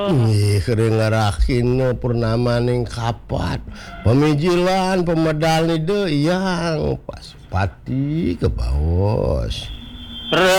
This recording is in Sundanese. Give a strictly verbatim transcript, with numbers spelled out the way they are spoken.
Ih, ngarakin purnama ning kapat pemijilan pemedal nih deh yang pas pati ke bawos.